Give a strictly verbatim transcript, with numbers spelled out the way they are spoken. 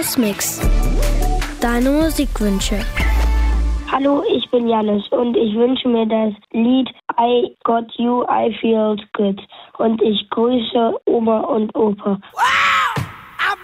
Hausmix. Deine Musikwünsche. Hallo, ich bin Jannis und ich wünsche mir das Lied I Got You, I Feel Good. Und ich grüße Oma und Opa. Wow!